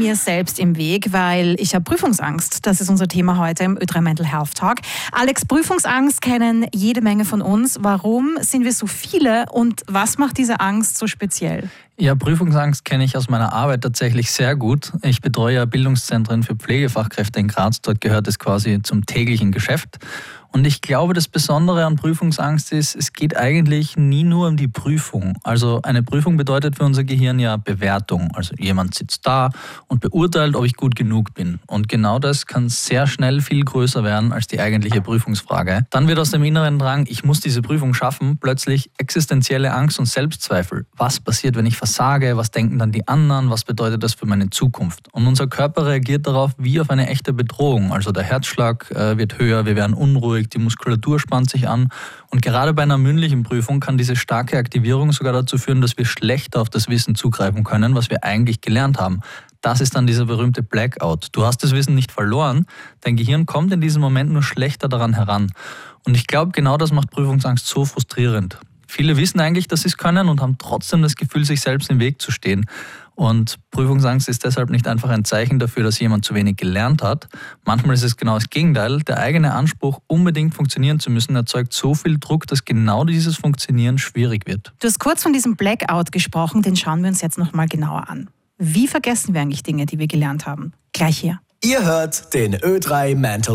mir selbst im Weg, weil ich habe Prüfungsangst. Das ist unser Thema heute im Ö3 Mental Health Talk. Alex, Prüfungsangst kennen jede Menge von uns. Warum sind wir so viele und was macht diese Angst so speziell? Ja, Prüfungsangst kenne ich aus meiner Arbeit tatsächlich sehr gut. Ich betreue ja Bildungszentren für Pflegefachkräfte in Graz. Dort gehört es quasi zum täglichen Geschäft. Und ich glaube, das Besondere an Prüfungsangst ist, es geht eigentlich nie nur um die Prüfung. Also eine Prüfung bedeutet für unser Gehirn ja Bewertung. Also jemand sitzt da und beurteilt, ob ich gut genug bin. Und genau das kann sehr schnell viel größer werden als die eigentliche Prüfungsfrage. Dann wird aus dem inneren Drang, ich muss diese Prüfung schaffen, plötzlich existenzielle Angst und Selbstzweifel. Was passiert, wenn ich versage? Was denken dann die anderen? Was bedeutet das für meine Zukunft? Und unser Körper reagiert darauf wie auf eine echte Bedrohung. Also der Herzschlag wird höher, wir werden unruhig, die Muskulatur spannt sich an. Und gerade bei einer mündlichen Prüfung kann diese starke Aktivierung sogar dazu führen, dass wir schlechter auf das Wissen zugreifen können, was wir eigentlich gelernt haben. Das ist dann dieser berühmte Blackout. Du hast das Wissen nicht verloren, dein Gehirn kommt in diesem Moment nur schlechter daran heran. Und ich glaube, genau das macht Prüfungsangst so frustrierend. Viele wissen eigentlich, dass sie es können und haben trotzdem das Gefühl, sich selbst im Weg zu stehen. Und Prüfungsangst ist deshalb nicht einfach ein Zeichen dafür, dass jemand zu wenig gelernt hat. Manchmal ist es genau das Gegenteil. Der eigene Anspruch, unbedingt funktionieren zu müssen, erzeugt so viel Druck, dass genau dieses Funktionieren schwierig wird. Du hast kurz von diesem Blackout gesprochen, den schauen wir uns jetzt nochmal genauer an. Wie vergessen wir eigentlich Dinge, die wir gelernt haben? Gleich hier. Ihr hört den Ö3 Mental